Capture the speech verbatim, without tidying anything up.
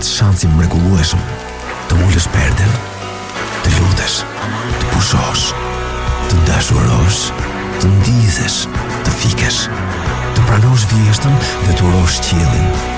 atë shansin mrekullueshëm të ullësh perden, të lutesh, të pushosh, të dashurosh, të ndizesh, të fikesh, të pranosh vjeshtën dhe të urosh qiellin.